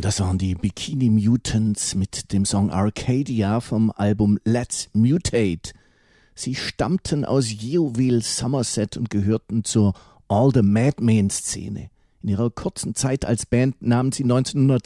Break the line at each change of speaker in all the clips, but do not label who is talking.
Das waren die Bikini Mutants mit dem Song Arcadia vom Album Let's Mutate. Sie stammten aus Yeovil, Somerset und gehörten zur All the Madmen-Szene. In ihrer kurzen Zeit als Band nahmen sie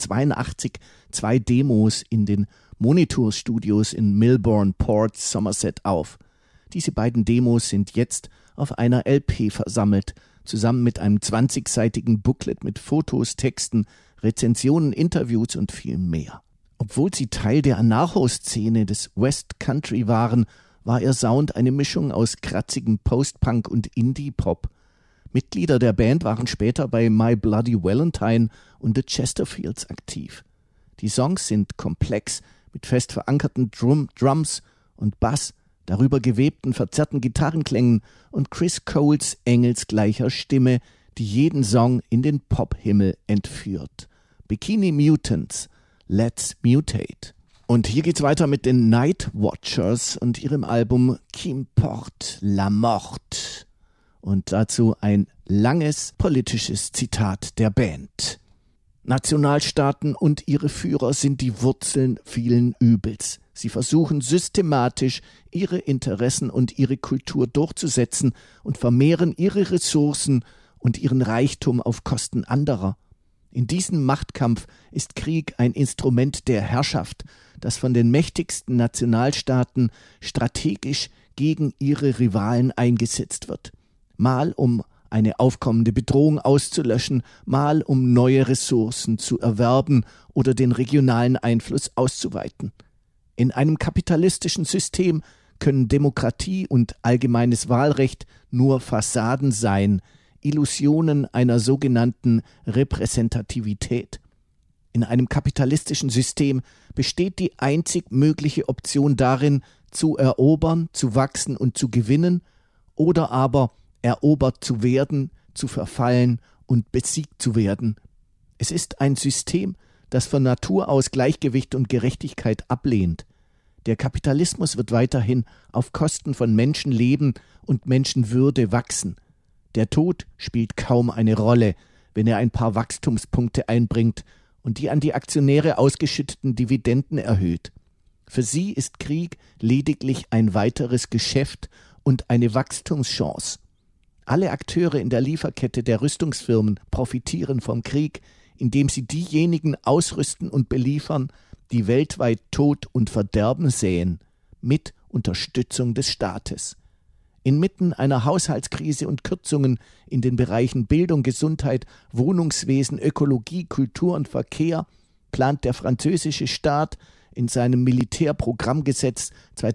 1982 2 Demos in den Monitor Studios in Milbourne Port, Somerset auf. Diese beiden Demos sind jetzt auf einer LP versammelt, zusammen mit einem 20-seitigen Booklet mit Fotos, Texten, Rezensionen, Interviews und viel mehr. Obwohl sie Teil der Anarcho-Szene des West Country waren, war ihr Sound eine Mischung aus kratzigem Post-Punk und Indie-Pop. Mitglieder der Band waren später bei My Bloody Valentine und The Chesterfields aktiv. Die Songs sind komplex, mit fest verankerten Drums und Bass, darüber gewebten, verzerrten Gitarrenklängen und Chris Coles engelsgleicher Stimme, die jeden Song in den Pop-Himmel entführt. Bikini Mutants, Let's Mutate. Und hier geht's weiter mit den Night Watchers und ihrem Album Qu'importe la Mort. Und dazu ein langes politisches Zitat der Band. Nationalstaaten und ihre Führer sind die Wurzeln vielen Übels. Sie versuchen systematisch, ihre Interessen und ihre Kultur durchzusetzen und vermehren ihre Ressourcen und ihren Reichtum auf Kosten anderer. In diesem Machtkampf ist Krieg ein Instrument der Herrschaft, das von den mächtigsten Nationalstaaten strategisch gegen ihre Rivalen eingesetzt wird. Mal um eine aufkommende Bedrohung auszulöschen, mal um neue Ressourcen zu erwerben oder den regionalen Einfluss auszuweiten. In einem kapitalistischen System können Demokratie und allgemeines Wahlrecht nur Fassaden sein, Illusionen einer sogenannten Repräsentativität. In einem kapitalistischen System besteht die einzig mögliche Option darin, zu erobern, zu wachsen und zu gewinnen oder aber erobert zu werden, zu verfallen und besiegt zu werden. Es ist ein System, das von Natur aus Gleichgewicht und Gerechtigkeit ablehnt. Der Kapitalismus wird weiterhin auf Kosten von Menschenleben und Menschenwürde wachsen. Der Tod spielt kaum eine Rolle, wenn er ein paar Wachstumspunkte einbringt und die an die Aktionäre ausgeschütteten Dividenden erhöht. Für sie ist Krieg lediglich ein weiteres Geschäft und eine Wachstumschance. Alle Akteure in der Lieferkette der Rüstungsfirmen profitieren vom Krieg, indem sie diejenigen ausrüsten und beliefern, die weltweit Tod und Verderben säen, mit Unterstützung des Staates. Inmitten einer Haushaltskrise und Kürzungen in den Bereichen Bildung, Gesundheit, Wohnungswesen, Ökologie, Kultur und Verkehr plant der französische Staat in seinem Militärprogrammgesetz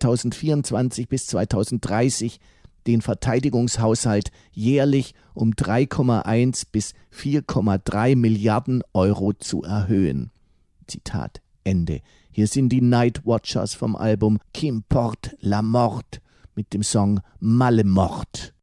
2024 bis 2030 den Verteidigungshaushalt jährlich um 3,1 bis 4,3 Milliarden Euro zu erhöhen. Zitat Ende. Hier sind die Night Watchers vom Album Qu'importe la Mort mit dem Song Malle Mort.